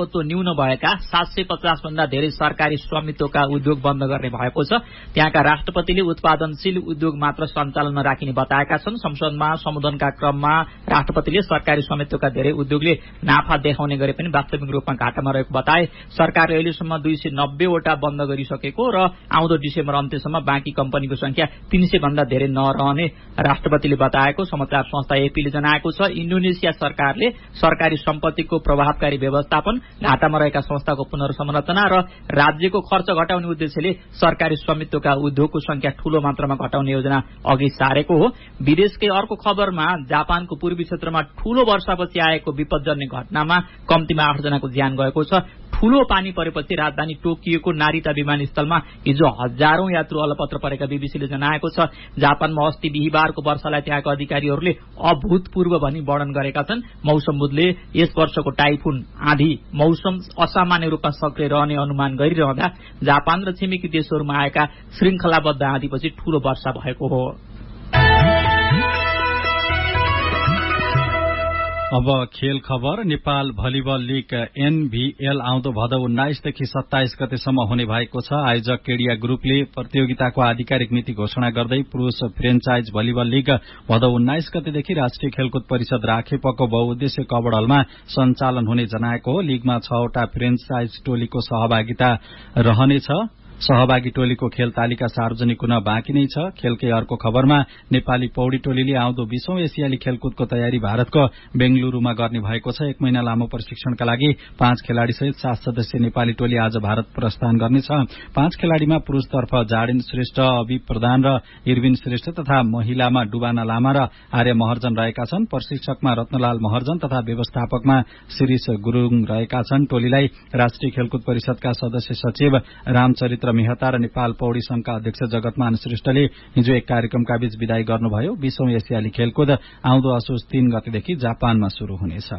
वारसत्व न्यून भएका 750 भन्दा धेरै सरकारी स्वामित्वका उद्योग बन्द गर्ने भएको छ। त्यहाँका राष्ट्रपतिले उत्पादनशील उद्योग मात्र सञ्चालनमा राखिने बताएका छन्। संसदमा सम्बोधनका क्रममा राष्ट्रपतिले सरकारी स्वामित्वका धेरै उद्योगले नाफा देखाउने गरे पनि वास्तविक रूपमा घाटामा रहेको बताए। सरकारले अहिलेसम्म 290 वटा बन्द गरिसकेको र आउँदो डिसेम्बर अन्त्यसम्म बाँकी कम्पनीको संख्या 300 भन्दा धेरै नरहने राष्ट्रपतिले बताएको समाचार संस्था एपीले जनाएको छ। इन्डोनेसिया सरकारले सरकारी सम्पत्तिको प्रभावकारी व्यवस्थापन, घाटामा रहेका संस्थाको पुनर्संरचना र राज्यको खर्च घटाउने उद्देश्यले सरकारी स्वामित्वका उद्योगको संख्या ठूलो मात्रामा घटाउने योजना अघि सारेको हो। विदेशकै अर्को खबरमा जापानको पूर्वी क्षेत्रमा ठूलो वर्षापछि आएको विपदजन्य घटनामा कम्तीमा 8 जनाको ज्यान गएको छ। ठूलो पानी परेपछि राजधानी टोकियोको नारिता विमानस्थलमा हिजो हजारौं यात्रु अलपत्र परेका बीबीसीले जनाएको छ। जापानमा अस्ति बिहीबारको वर्षालाई त्यहाँका अधिकारीहरूले अभूतपूर्व भनी वर्णन गरेका छन्। मौसमविदले यस वर्षको टाइफुन आँधी मौसम असामान्य रूपमा सक्रिय रहने अनुमान गरिरहँदा जापान र छिमेकी देशहरूमा आएका श्रृंखलाबद्ध आँधीपछि ठूलो वर्षा भएको हो। अब खेल खबर। नेपाल भलिबल लीग एनभीएल आउँदो भदौ 19 देखि 27 गतेसम्म हुने भएको छ। आयोजक केडिया ग्रुपले प्रतियोगिताको आधिकारिक मिति घोषणा गर्दै पुरूष फ्रेन्चाइज भलिबल लीग भदौ 19 गतेदेखि राष्ट्रिय खेलकुद परिषद राखेपको बहुउद्देश्य कबड हलमा सञ्चालन हुने जनाएको हो। लीगमा 6 वटा फ्रेन्चाइज टोलीको सहभागिता रहनेछ। सहभागी टोलीको खेल तालिका सार्वजनिक हुन बाँकी नै छ। खेलकै अर्को खबरमा नेपाली पौडी टोलीले आउँदो 20औं एसियाली खेलकुदको तयारी भारतको बेंगलुरूमा गर्ने भएको छ। 1 महिना लामो प्रशिक्षणका लागि 5 खेलाड़ी सहित 7 सदस्यीय नेपाली टोली आज भारत प्रस्थान गर्नेछ। 5 खेलाड़ीमा पुरूषतर्फ जाडेन श्रेष्ठ, अभि प्रधान र इर्विन श्रेष्ठ तथा महिलामा डुबाना लामा र आर्य महर्जन रहेका छन्। प्रशिक्षकमा रत्नलाल महर्जन तथा व्यवस्थापकमा शिरीष गुरुङ रहेका छन्। टोलीलाई राष्ट्रिय खेलकुद परिषदका सदस्य सचिव रामचरित्र मेहता र नेपाल पौडी संघका अध्यक्ष जगतमान श्रेष्ठले हिजो एक कार्यक्रमका बीच विदाई गर्नुभयो। 20औं एसियाली खेलकुद आउँदो असोज 3 गतेदेखि जापानमा शुरू हुनेछ।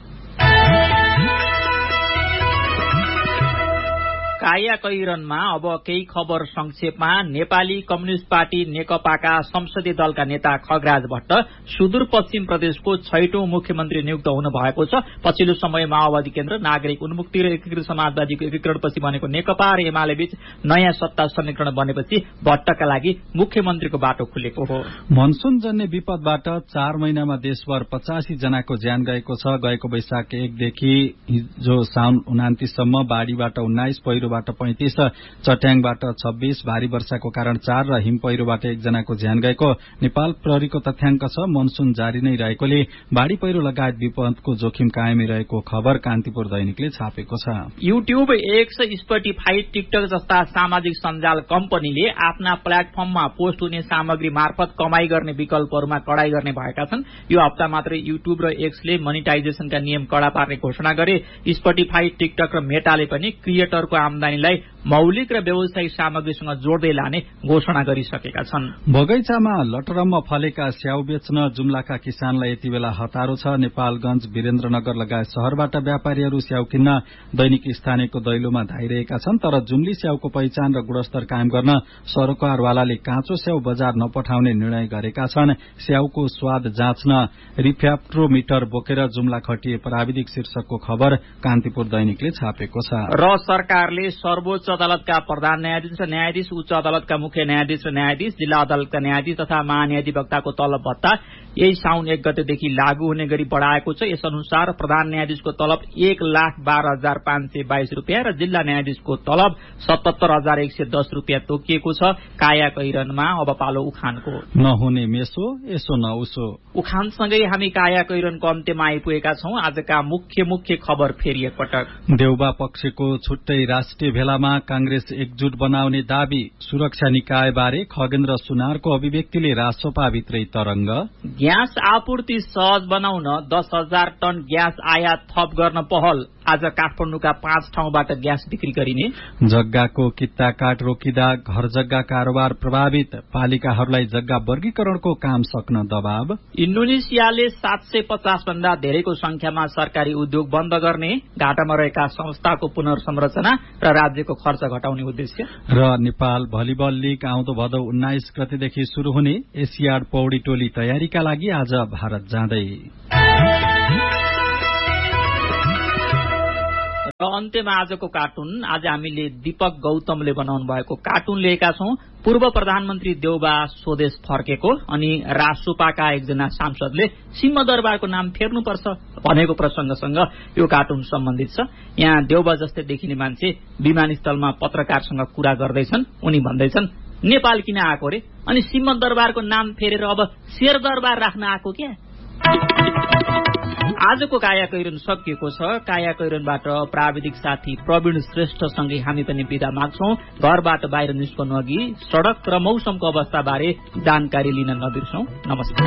काया कैरनमा अब केही खबर संक्षेपमा। नेपाली कम्युनिष्ट पार्टी नेकपाका संसदीय दलका नेता खगराज भट्ट सुदूरपश्चिम प्रदेशको 6औं मुख्यमन्त्री नियुक्त हुनु भएको छ। पछिल्लो समय माओवादी केन्द्र, नागरिक उन्मुक्ति र एकीकृत समाजवादीको एकीकरणपछि बनेको नेकपा र एमाले बीच नयाँ सत्ता समीकरण बनेपछि भट्टका लागि मुख्यमन्त्रीको बाटो खुलेको हो। मनसुनजन्य विपदबाट 4 महिनामा देशभर 85 जनाको ज्यान गएको छ। गएको वैशाख 1 देखि हिजो साउन 29 सम्म बाढ़ीबाट 19, पहिरोबाट 35, चट्याङबाट 26, भारी वर्षाको कारण 4 र हिम पहिरोबाट 1 जनाको ज्यान गएको नेपाल प्रहरीको तथ्याङ्क छ। मनसुन जारी नै रहेकोले बाढ़ी पहिरो लगायत विपदको जोखिम कायमै रहेको खबर कान्तिपुर दैनिकले छापेको छ। युट्युब, एक्स, स्पोटिफाई, टिकटक जस्ता सामाजिक सञ्जाल कम्पनीले आफ्ना प्लेटफर्ममा पोस्ट हुने सामग्री मार्फत कमाई गर्ने विकल्पहरूमा कडाई गर्ने भएका छन्। यो हप्ता मात्रै युट्युब र एक्सले मोनिटाइजेसनका नियम कडा पार्ने घोषणा गरे। स्पोटिफाई, टिकटक र मेटाले पनि क्रिएटरको आमदानीलाई मौलिक र व्यावसायिक सामग्रीसँग जोड्दै लाने घोषणा गरिसकेका छन्। बगैँचामा लटरम्म फलेका स्याउ बेच्न जुम्लाका किसानलाई यति बेला हतारो छ। नेपालगंज, वीरेन्द्रनगर लगायत शहरबाट व्यापारीहरू स्याउ किन्न दैनिक स्थानीयको दैलोमा धाइरहेका छन्। तर जुम्ली स्याउको पहिचान र गुणस्तर कायम गर्न सरकारवालाले काँचो स्याउ बजार नपठाउने निर्णय गरेका छन्। स्याउको स्वाद जाँच्न रिफ्याक्ट्रोमिटर बोकेर जुम्ला खटिए प्राविधिक शीर्षकको खबर कान्तिपुर दैनिकले छापेको छ। र सरकारले सर्वोच्च अदालतका प्रधान न्यायाधीश र न्यायाधीश, उच्च अदालतका मुख्य न्यायाधीश र न्यायाधीश, जिल्ला अदालतका न्यायाधीश तथा महान्यायाधिवक्ताको तलब भत्ता यही साउन 1 गतेदेखि लागू हुने गरी बढ़ाएको छ। यस अनुसार प्रधान न्यायाधीशको तलब 1,12,522 रूपियाँ र जिल्ला न्यायाधीशको तलब 77,110 रूपियाँ तोकिएको छ। काया कैरनमा अब पालो उखानको। नहुने मेसो, यसो न उसो। उखानसँगै हामी काया कैरनको अन्त्यमा आइपुगेका छौं। आजका मुख्य खबर फेरि एकपटक। देउबा पक्षको छुट्टै राष्ट्रिय भेलामा कांग्रेस एकजुट बनाउने दावी। सुरक्षा निकायबारे खगेन्द्र सुनारको अभिव्यक्तिले रासोपाभित्रै तरंग। ग्यास आपूर्ति सहज बनाउन 10,000 टन ग्यास आयात थप गर्न पहल। आज काठमाडौँका 5 ठाउँबाट ग्यास बिक्री गरिने। जग्गाको कित्ता काट रोकिँदा घर जग्गा कारोबार प्रभावित। पालिकाहरूलाई जग्गा वर्गीकरणको काम सक्न दबाव। इन्डोनेसियाले 750 भन्दा धेरैको संख्यामा सरकारी उद्योग बन्द गर्ने। घाटामा रहेका संस्थाको पुनर्संरचना र राज्यको खर्च घटाउने उद्देश्य। र नेपाल भलिबल लीग आउँदो भदौ 19 गतेदेखि शुरू हुने। एसियाड पौडी टोली तयारीका लागि आज भारत जाँदै। अन्त्यमा आजको कार्टुन आज हामीले दीपक गौतमले बनाउनु भएको कार्टुन लिएका छौं। पूर्व प्रधानमन्त्री देउबा स्वदेश फर्केको अनि रासोपाका एकजना सांसदले सिंहदरबारको नाम फेर्नुपर्छ भनेको प्रसंगसँग यो कार्टुन सम्बन्धित छ। यहाँ देउबा जस्तै देखिने मान्छे विमानस्थलमा पत्रकारसँग कुरा गर्दैछन्। उनी भन्दैछन् नेपाल किन आएको रे अनि सिंहदरबारको नाम फेरेर अब शेरदरबार राख्न आएको क्या। आजको काया कैरन सकिएको छ। काया कैरनबाट प्राविधिक साथी प्रवीण श्रेष्ठसँगै हामी पनि बिदा माग्छौं। घरबाट बाहिर निस्कनु अघि सड़क र मौसमको अवस्थाबारे जानकारी लिन नबिर्सौं। नमस्कार।